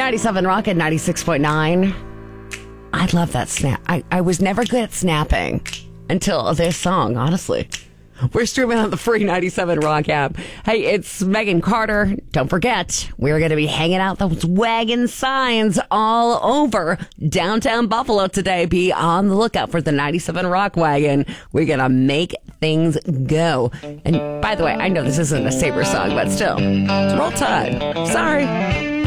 97 Rock at 96.9. I love that snap. I was never good at snapping until this song, honestly. We're streaming on the free 97 Rock app. Hey, it's Megan Carter. Don't forget, we're going to be hanging out those wagon signs all over downtown Buffalo today. Be on the lookout for the 97 Rock wagon. We're going to make things go. And by the way, I know this isn't a Sabre song, but still, Roll Tide. Sorry.